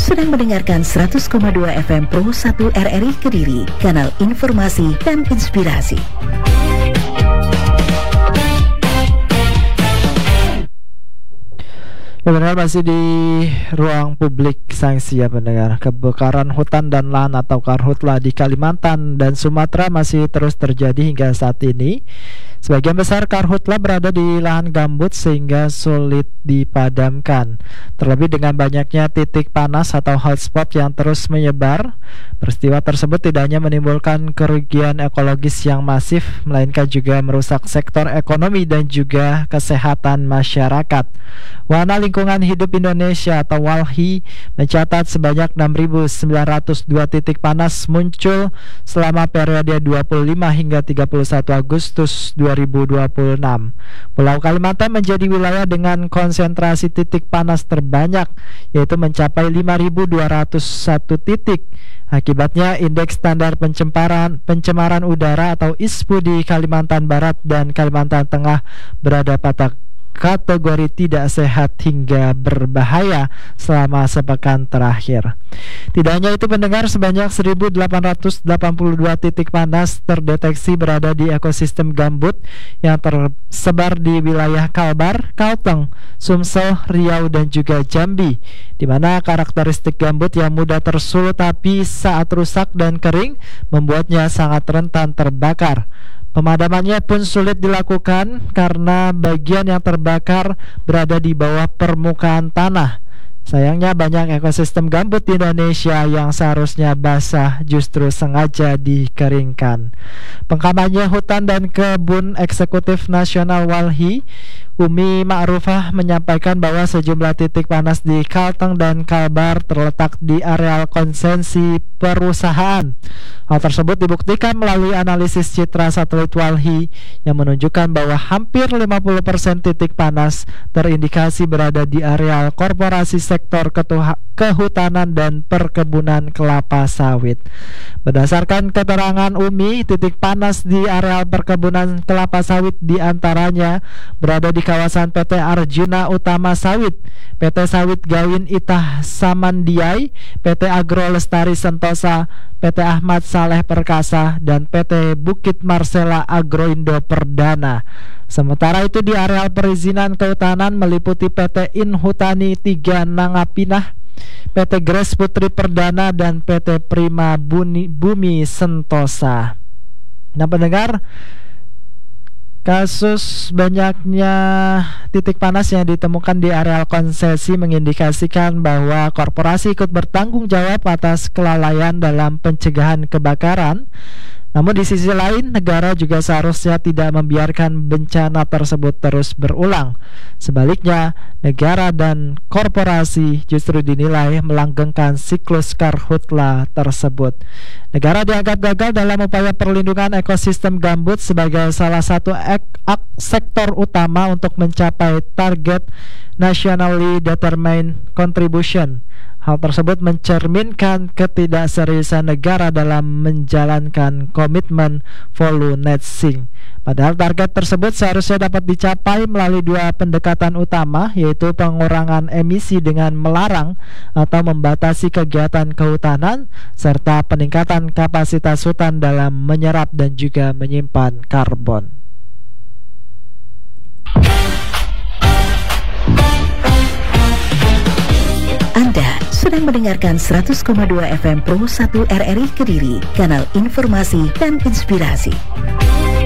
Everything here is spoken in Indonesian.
sedang mendengarkan 100,2 FM Pro 1 RRI Kediri, kanal informasi dan inspirasi. Ya benar, masih di ruang publik sanksi ya pendengar. Kebakaran hutan dan lahan atau karhutla di Kalimantan dan Sumatera masih terus terjadi hingga saat ini. Sebagian besar karhutla berada di lahan gambut sehingga sulit dipadamkan. Terlebih dengan banyaknya titik panas atau hotspot yang terus menyebar, peristiwa tersebut tidak hanya menimbulkan kerugian ekologis yang masif, melainkan juga merusak sektor ekonomi dan juga kesehatan masyarakat. Wana Lingkungan Hidup Indonesia atau WALHI mencatat sebanyak 6.902 titik panas muncul selama periode 25 hingga 31 Agustus 2026. Pulau Kalimantan menjadi wilayah dengan konsentrasi titik panas terbanyak, yaitu mencapai 5.201 titik. Akibatnya indeks standar pencemaran udara atau ISPU di Kalimantan Barat dan Kalimantan Tengah berada pada kategori tidak sehat hingga berbahaya selama sepekan terakhir. Tidak hanya itu pendengar, sebanyak 1.882 titik panas terdeteksi berada di ekosistem gambut yang tersebar di wilayah Kalbar, Kalteng, Sumsel, Riau dan juga Jambi, di mana karakteristik gambut yang mudah tersulut api saat rusak dan kering membuatnya sangat rentan terbakar. Pemadamannya pun sulit dilakukan karena bagian yang terbakar berada di bawah permukaan tanah. Sayangnya banyak ekosistem gambut di Indonesia yang seharusnya basah justru sengaja dikeringkan. Pengkampanye Hutan dan Kebun Eksekutif Nasional WALHI, Umi Ma'rufah, menyampaikan bahwa sejumlah titik panas di Kalteng dan Kalbar terletak di areal konsesi perusahaan. Hal tersebut dibuktikan melalui analisis citra satelit WALHI yang menunjukkan bahwa hampir 50% titik panas terindikasi berada di areal korporasi sektor kehutanan dan perkebunan kelapa sawit. Berdasarkan keterangan Umi, titik panas di areal perkebunan kelapa sawit diantaranya berada di kawasan PT Arjuna Utama Sawit, PT Sawit Gawin Itah Samandiai, PT Agro Lestari Sentosa, PT Ahmad Saleh Perkasa, dan PT Bukit Marsela Agroindo Perdana. Sementara itu di areal perizinan kehutanan meliputi PT Inhutani 3 Nangapinah, PT Gres Putri Perdana, dan PT Prima Bumi Sentosa. Nah pendengar, kasus banyaknya titik panas yang ditemukan di areal konsesi mengindikasikan bahwa korporasi ikut bertanggung jawab atas kelalaian dalam pencegahan kebakaran. Namun di sisi lain, negara juga seharusnya tidak membiarkan bencana tersebut terus berulang. Sebaliknya, negara dan korporasi justru dinilai melanggengkan siklus karhutla tersebut. Negara dianggap gagal dalam upaya perlindungan ekosistem gambut sebagai salah satu sektor utama untuk mencapai target Nationally Determined Contribution. Hal tersebut mencerminkan ketidakseriusan negara dalam menjalankan komitmen voluntary. Padahal target tersebut seharusnya dapat dicapai melalui dua pendekatan utama, yaitu pengurangan emisi dengan melarang atau membatasi kegiatan kehutanan, serta peningkatan kapasitas hutan dalam menyerap dan juga menyimpan karbon. Anda sedang mendengarkan 100,2 FM Pro 1 RRI Kediri, kanal informasi dan inspirasi.